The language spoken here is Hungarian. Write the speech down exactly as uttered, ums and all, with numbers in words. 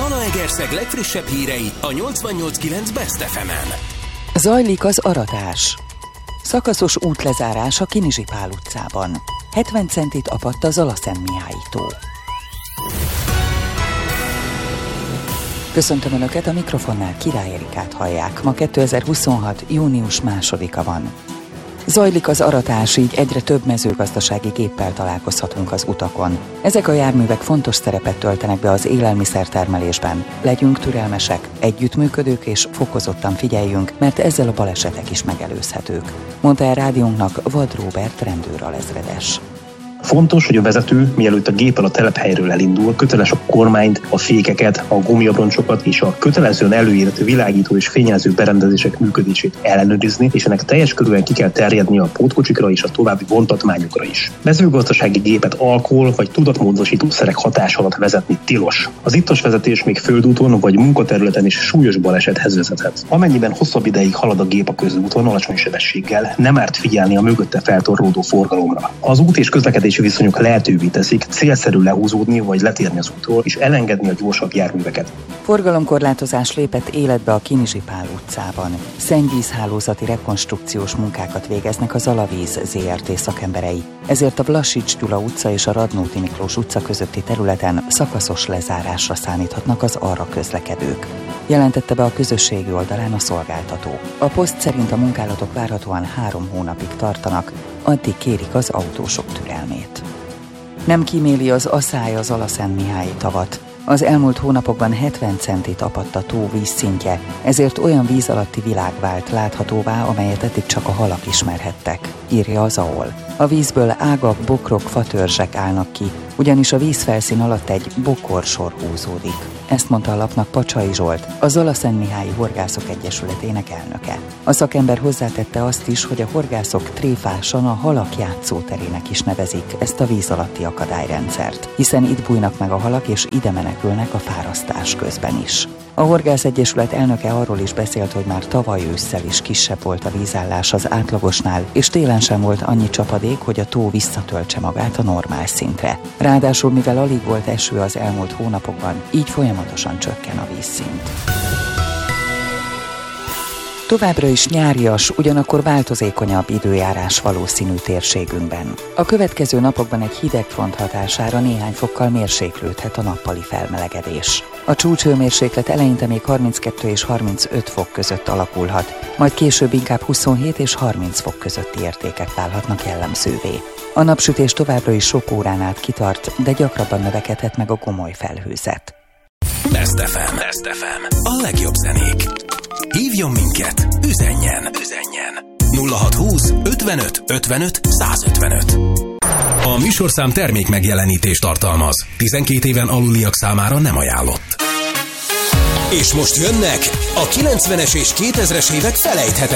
Zalaegerszeg legfrissebb hírei a nyolcvannyolc kilenc Best ef emen. Zajlik az aratás. Szakaszos útlezárás a Kinizsi Pál utcában. hetven centit apadt a Zala-Szentmihályi tó. Köszöntöm Önöket, a mikrofonnál Király Erikát hallják. Ma kétezer-huszonhat. június másodika van. Zajlik az aratás, így egyre több mezőgazdasági géppel találkozhatunk az utakon. Ezek a járművek fontos szerepet töltenek be az élelmiszertermelésben. Legyünk türelmesek, együttműködők és fokozottan figyeljünk, mert ezzel a balesetek is megelőzhetők, mondta el rádiónknak Vad Róbert rendőralezredes. Fontos, hogy a vezető, mielőtt a géppel a telephelyről elindul, köteles a kormányt, a fékeket, a gumiabroncsokat és a kötelezően előírt világító és fényjelző berendezések működését ellenőrizni, és ennek teljes körülön ki kell terjedni a pótkocsikra és a további vontatmányokra is. Mezőgazdasági gépet alkohol vagy tudatmódosító szerek hatás alatt vezetni tilos. Az ittas vezetés még földúton vagy munkaterületen is súlyos balesethez vezethet. Amennyiben hosszabb ideig halad a gép a közúton alacsony sebességgel, nem árt figyelni a mögötte feltorlódó forgalomra. Az út és közlekedés viszonyok lehetővé teszik célszerű lehúzódni vagy letérni az útról és elengedni a gyorsabb járműveket. Forgalomkorlátozás lépett életbe a Kinizsi Pál utcában. Szennyvízhálózati rekonstrukciós munkákat végeznek a Zalavíz zé er té szakemberei. Ezért a Vlasics Gyula utca és a Radnóti Miklós utca közötti területen szakaszos lezárásra számíthatnak az arra közlekedők, jelentette be a közösségi oldalán a szolgáltató. A poszt szerint a munkálatok várhatóan három hónapig tartanak, addig kérik az autósok türelmét. Nem kíméli az aszály a Zala-Szentmihályi tavat. Az elmúlt hónapokban hetven centit apadt a tó vízszintje, ezért olyan víz alatti világ vált láthatóvá, amelyet eddig csak a halak ismerhettek, írja az á o el. A vízből ágak, bokrok, fatörzsek állnak ki, ugyanis a vízfelszín alatt egy bokorsor húzódik. Ezt mondta a lapnak Pacsai Zsolt, a Zala-Szentmihályi Horgászok Egyesületének elnöke. A szakember hozzátette azt is, hogy a horgászok tréfásan a halak játszóterének is nevezik ezt a víz alatti akadályrendszert, hiszen itt bújnak meg a halak és ide menekülnek a fárasztás közben is. A Horgász Egyesület elnöke arról is beszélt, hogy már tavaly ősszel is kisebb volt a vízállás az átlagosnál, és télen sem volt annyi csapadék, hogy a tó visszatöltse magát a normál szintre. Ráadásul, mivel alig volt eső az elmúlt hónapokban, így folyamatosan csökken a vízszint. Továbbra is nyárias, ugyanakkor változékonyabb időjárás valószínű térségünkben. A következő napokban egy hidegfront hatására néhány fokkal mérséklődhet a nappali felmelegedés. A csúcshőmérséklet eleinte még harminckettő és harmincöt fok között alakulhat, majd később inkább huszonhét és harminc fok közötti értékek válhatnak jellemzővé. A napsütés továbbra is sok órán át kitart, de gyakrabban növekedhet meg a gomoly felhőzet. Best ef em. Best ef em. A legjobb zenék. Hívjon minket, üzenjen, üzenjen. nulla hatszázhúsz ötvenöt ötvenöt százötvenöt. A műsorszám termék megjelenítést tartalmaz. tizenkét éven aluliak számára nem ajánlott. És most jönnek a kilencvenes és kétezres évek felejthetetlen